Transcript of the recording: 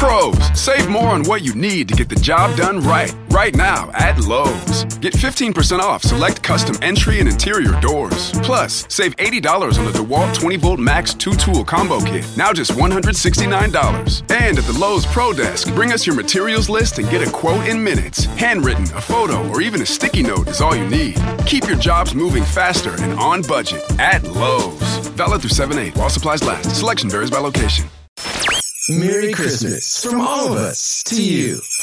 Pros, save more on what you need to get the job done right. Right now at Lowe's. Get 15% off select custom entry and interior doors. Plus, save $80 on the DeWalt 20-volt Max 2-tool combo kit. Now just $169. And at the Lowe's Pro Desk, bring us your materials list and get a quote in minutes. Handwritten, a photo, or even a sticky note is all you need. Keep your jobs moving faster and on budget at Lowe's. Valid through 7/8 while supplies last. Selection varies by location. Merry Christmas from all of us to you.